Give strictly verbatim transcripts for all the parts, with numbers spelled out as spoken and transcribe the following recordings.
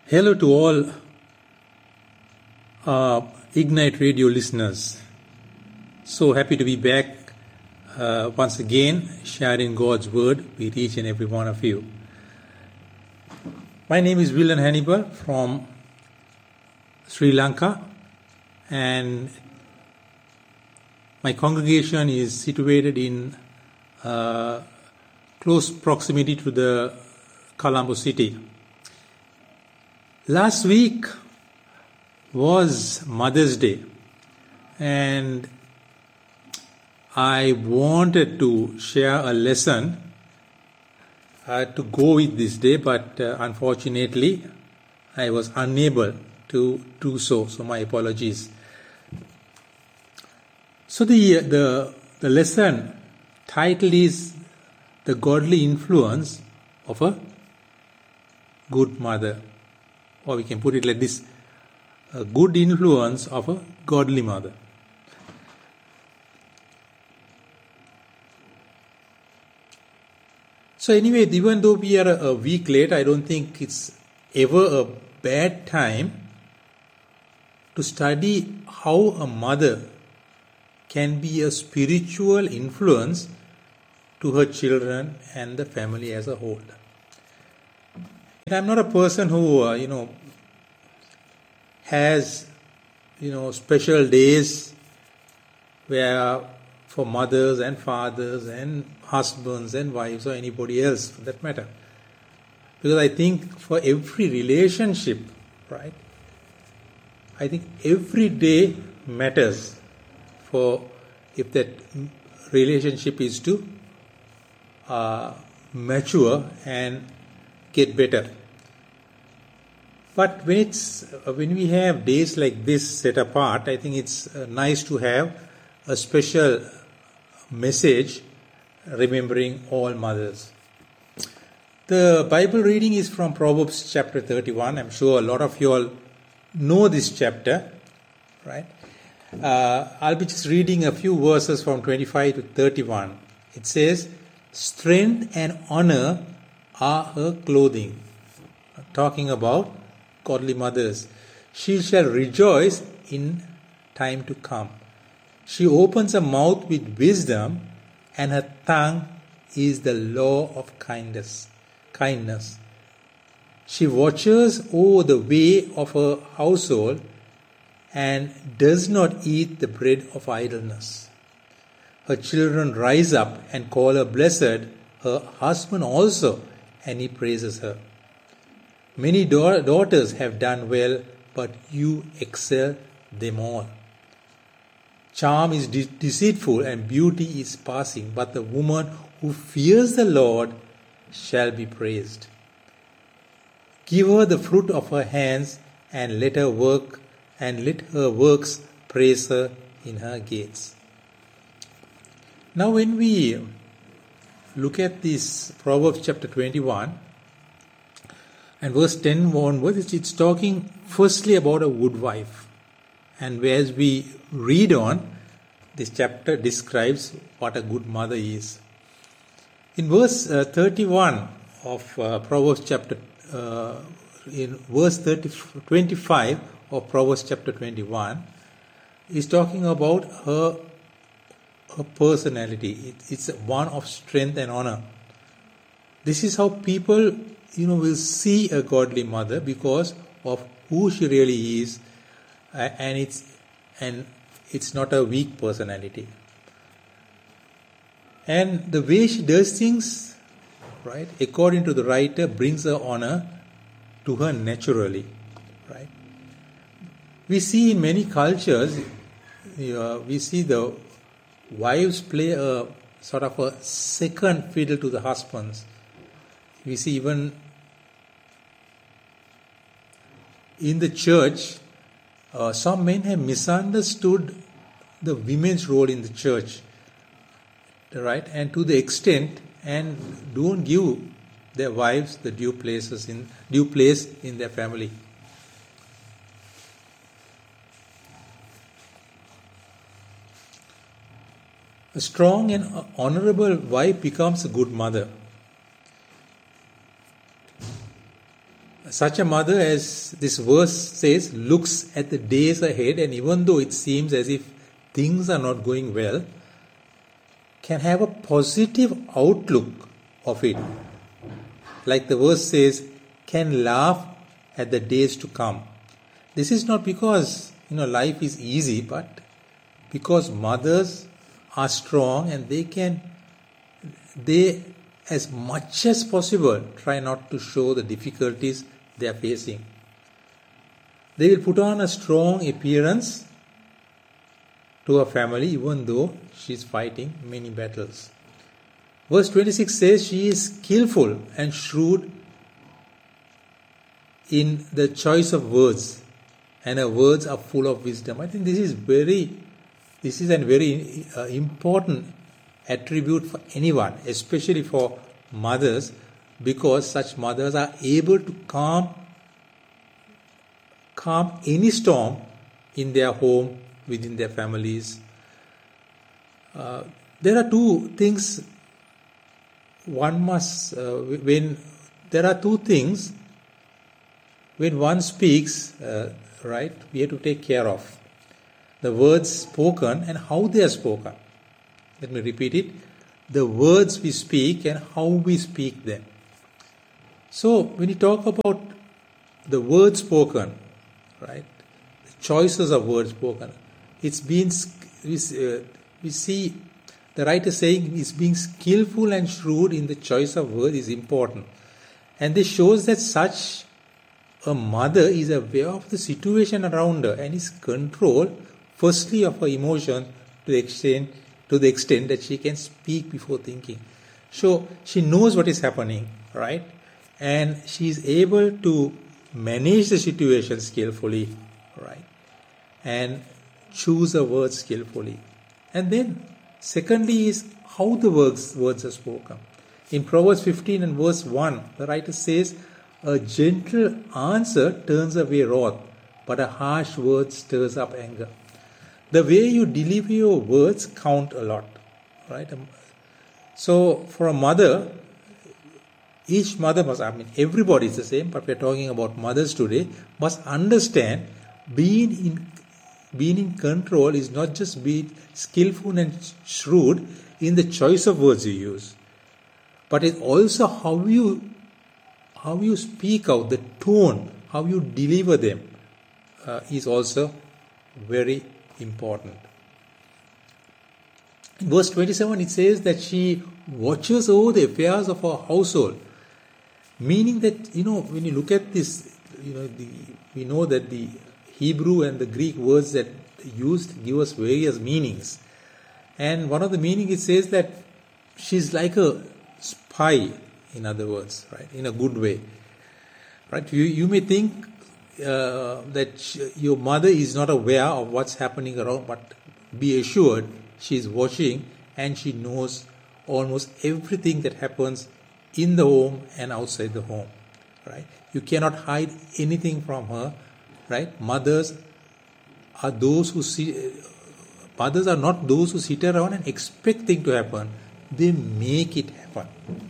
Hello to all uh, Ignite Radio listeners. So happy to be back uh, once again, sharing God's Word with each and every one of you. My name is William Hannibal from Sri Lanka, and my congregation is situated in uh, close proximity to the Colombo city. Last week was Mother's Day, and I wanted to share a lesson uh, to go with this day, but uh, unfortunately I was unable to do so, so my apologies. So the, the, the lesson title is The Godly Influence of a Good Mother. Or we can put it like this, a good influence of a godly mother. So anyway, even though we are a week late, I don't think it's ever a bad time to study how a mother can be a spiritual influence to her children and the family as a whole. I'm not a person who, uh, you know, has, you know, special days where for mothers and fathers and husbands and wives or anybody else for that matter. Because I think for every relationship, right, I think every day matters for if that relationship is to uh, mature and get better. But when it's when we have days like this set apart, I think it's uh, nice to have a special message remembering all mothers. The Bible reading is from Proverbs chapter thirty-one. I'm sure a lot of you all know this chapter, right? Uh, I'll be just reading a few verses from twenty-five to thirty-one. It says, "Strength and honor are her clothing." Talking about godly mothers. "She shall rejoice in time to come. She opens her mouth with wisdom, and her tongue is the law of kindness. Kindness. She watches over the way of her household, and does not eat the bread of idleness. Her children rise up and call her blessed, her husband also, and he praises her. Many da- daughters have done well, but you excel them all. Charm is de- deceitful and beauty is passing, but the woman who fears the Lord shall be praised. Give her the fruit of her hands, and let her work and let her works praise her in her gates." Now when we look at this Proverbs chapter twenty-one and verse ten onwards, it's talking firstly about a good wife. And as we read on, this chapter describes what a good mother is. In verse uh, thirty-one of uh, Proverbs chapter, uh, in verse thirty, twenty-five of Proverbs chapter twenty-one, is talking about her, her personality. It, it's one of strength and honor. This is how people, you know, will see a godly mother because of who she really is, uh, and it's and it's not a weak personality. And the way she does things, right, according to the writer, brings her honor to her naturally, right. We see in many cultures, uh, we see the wives play a sort of a second fiddle to the husbands. We see even in the church, uh, some men have misunderstood the women's role in the church, right? And to the extent, and don't give their wives the due places in due place in their family. A strong and honorable wife becomes a good mother. Such a mother, as this verse says, looks at the days ahead, and even though it seems as if things are not going well, can have a positive outlook of it. Like the verse says, can laugh at the days to come. This is not because, you know, life is easy, but because mothers are strong and they can, they as much as possible try not to show the difficulties they are facing. They will put on a strong appearance to her family even though she is fighting many battles. Verse twenty-six says she is skillful and shrewd in the choice of words, and her words are full of wisdom. I think this is very, this is a very uh, important attribute for anyone, especially for mothers, because such mothers are able to calm, calm any storm in their home, within their families. Uh, there are two things one must, uh, when there are two things when one speaks, uh, right, we have to take care of. The words spoken and how they are spoken. Let me repeat it. The words we speak and how we speak them. So, when you talk about the words spoken, right, the choices of words spoken, it's been, we, uh, we see the writer saying is being skillful and shrewd in the choice of words is important. And this shows that such a mother is aware of the situation around her and is controlled, firstly, of her emotions to the extent to the extent that she can speak before thinking. So she knows what is happening, right? And she is able to manage the situation skillfully, right? And choose the words skillfully. And then, secondly, is how the words, words are spoken. In Proverbs fifteen and verse one, the writer says, a gentle answer turns away wrath, but a harsh word stirs up anger. The way you deliver your words count a lot, right? So, for a mother, each mother must, I mean, everybody is the same, but we're talking about mothers today, must understand being in being in control is not just being skillful and shrewd in the choice of words you use, but it's also how you how you speak out, the tone, how you deliver them uh, is also very important. In verse twenty-seven, it says that she watches over the affairs of her household, meaning that, you know, when you look at this, you know, the, we know that the Hebrew and the Greek words that used give us various meanings. And one of the meanings, it says that she's like a spy, in other words, right, in a good way. Right? You, you may think uh, that she, your mother is not aware of what's happening around, but be assured she's watching and she knows almost everything that happens in the home and outside the home. Right? You cannot hide anything from her. Right? Mothers are those who see. Mothers are not those who sit around and expect things to happen. They make it happen.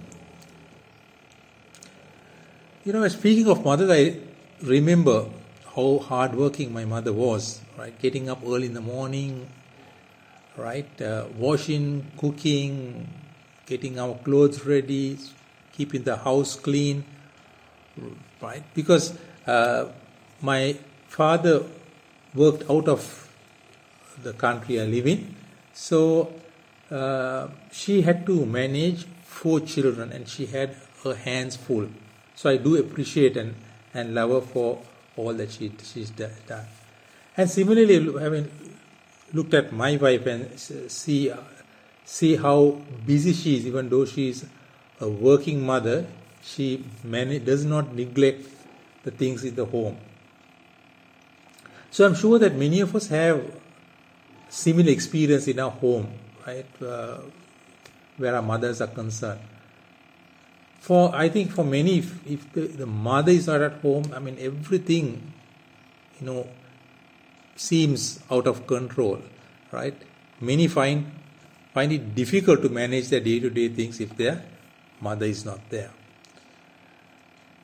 You know, speaking of mothers, I remember how hardworking my mother was. Right? Getting up early in the morning, right? Uh, washing, cooking, getting our clothes ready, keeping the house clean. Right? Because uh, my father worked out of the country I live in, so uh, she had to manage four children and she had her hands full. So I do appreciate and, and love her for all that she, she's done. And similarly, I mean, looked at my wife and see, see how busy she is, even though she is a working mother, she manage, does not neglect the things in the home. So I'm sure that many of us have similar experience in our home, right, uh, where our mothers are concerned. For I think for many, if, if the, the mother is not at home, I mean everything, you know, seems out of control, right? Many find find it difficult to manage their day-to-day things if their mother is not there.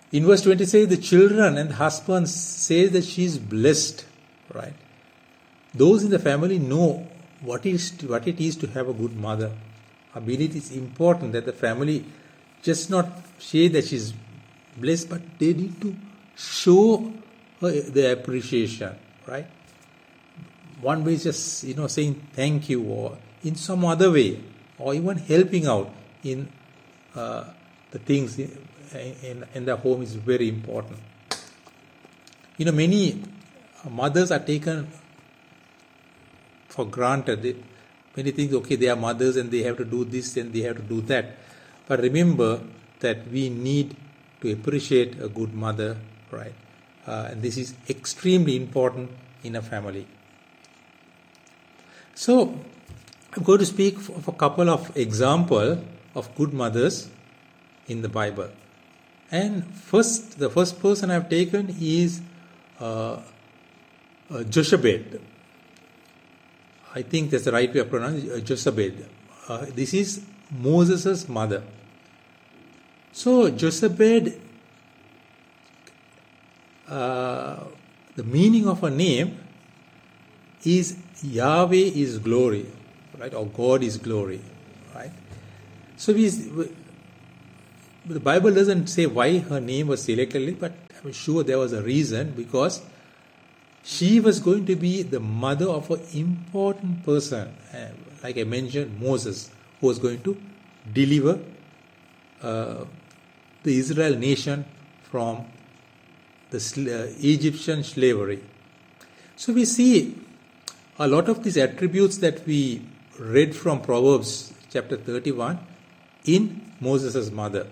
In verse twenty says the children and the husband say that she is blessed, right? Those in the family know what is to, what it is to have a good mother. I believe it is important that the family just not say that she is blessed, but they need to show her their appreciation, right? One way is just, you know, saying thank you, or in some other way, or even helping out in uh, the things in, in, in the home is very important. You know, many mothers are taken for granted. They, many things, okay, they are mothers and they have to do this and they have to do that. But remember that we need to appreciate a good mother, right? Uh, and this is extremely important in a family. So, I'm going to speak of a couple of examples of good mothers in the Bible. And first, the first person I've taken is uh, uh, Jochebed. I think that's the right way of pronouncing it, uh, Jochebed. Uh, this is Moses' mother. So, Jochebed, uh, the meaning of her name is Yahweh is glory, right? Or God is glory, right? So, we, the Bible doesn't say why her name was selected, but I'm sure there was a reason, because she was going to be the mother of an important person, uh, like I mentioned, Moses, who was going to deliver uh, the Israel nation from the sl- uh, Egyptian slavery. So we see a lot of these attributes that we read from Proverbs chapter thirty-one in Moses' mother.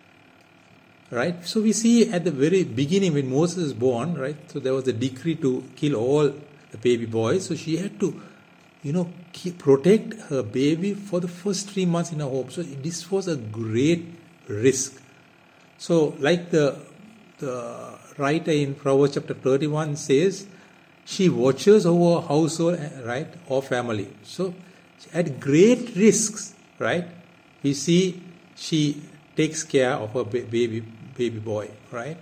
Right? So we see at the very beginning when Moses is born, right? So there was a decree to kill all the baby boys. So she had to, you know, keep, protect her baby for the first three months in her home. So this was a great risk. So like the, the writer in Proverbs chapter thirty-one says, she watches over her household, right, or family. So at great risks, right, we see she takes care of her baby baby boy, right?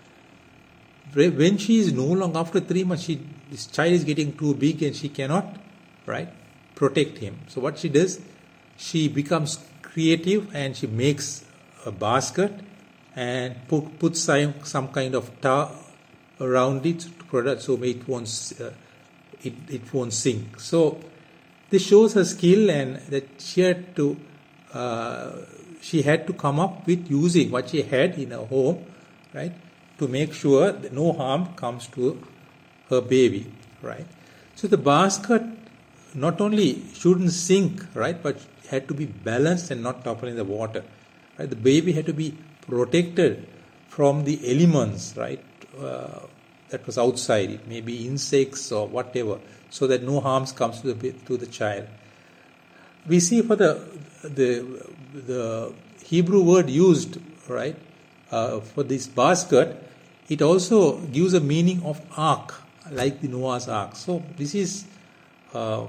When she is no longer, after three months, she, this child is getting too big and she cannot, right, protect him. So what she does, she becomes creative and she makes a basket and put, puts some, some kind of tar around it to product so it won't, uh, it, it won't sink. So this shows her skill and that she had to uh, she had to come up with using what she had in her home, right, to make sure that no harm comes to her baby, right. So the basket not only shouldn't sink, right, but had to be balanced and not topple in the water, right. The baby had to be protected from the elements, right, uh, that was outside. It may be insects or whatever, so that no harm comes to the to the child. We see for the the the Hebrew word used, right, uh, for this basket, it also gives a meaning of ark, like the Noah's ark. So this is uh,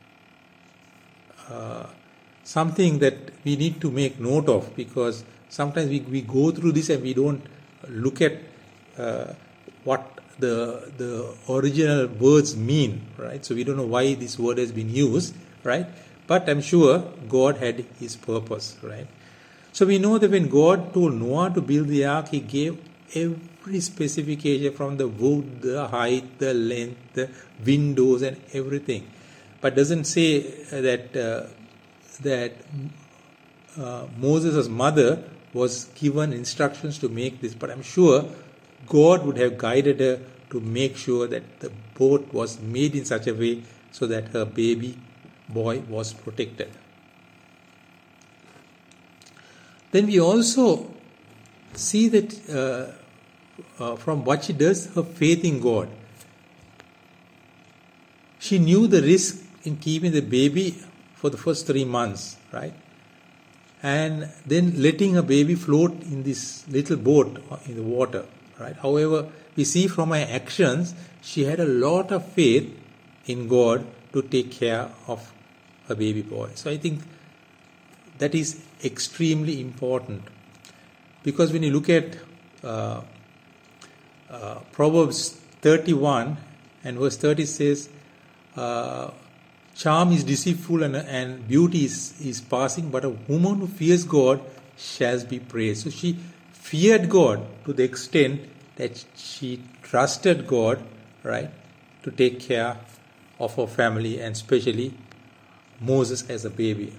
uh, something that we need to make note of, because sometimes we, we go through this and we don't look at uh, what the the original words mean, right? So we don't know why this word has been used, right? But I'm sure God had His purpose, right? So we know that when God told Noah to build the ark, He gave every specification from the wood, the height, the length, the windows and everything. But doesn't say that uh, that uh, Moses' mother was given instructions to make this. But I'm sure God would have guided her to make sure that the boat was made in such a way so that her baby boy was protected. Then we also see that uh, uh, from what she does, her faith in God. She knew the risk in keeping the baby for the first three months, right? And then letting a baby float in this little boat in the water, right? However, we see from her actions, she had a lot of faith in God to take care of her baby boy. So I think that is extremely important, because when you look at uh, uh, Proverbs thirty-one and verse thirty says, uh, charm is deceitful and, and beauty is, is passing, but a woman who fears God shall be praised. So she feared God to the extent that she trusted God, right, to take care of her family, and especially Moses as a baby.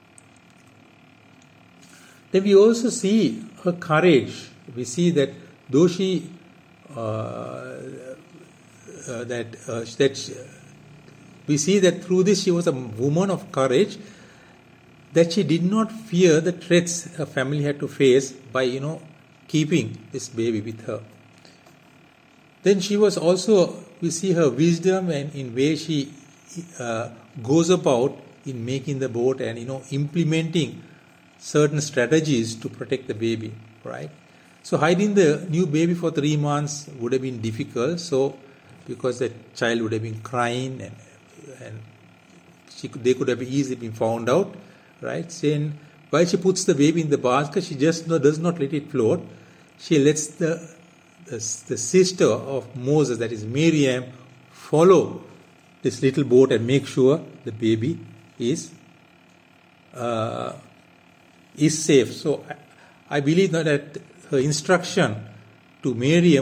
Then we also see her courage. We see that though she uh, uh, that uh, that she, we see that through this she was a woman of courage, that she did not fear the threats her family had to face by, you know, keeping this baby with her. Then she was also, we see her wisdom and in way she uh, goes about in making the boat and, you know, implementing certain strategies to protect the baby, right? So hiding the new baby for three months would have been difficult. So because the child would have been crying and and she could, they could have easily been found out, right? Saying while she puts the baby in the basket, she just no, does not let it float. She lets the, the the sister of Moses, that is Miriam, follow this little boat and make sure the baby is uh, is safe. So I, I believe that her instruction to Miriam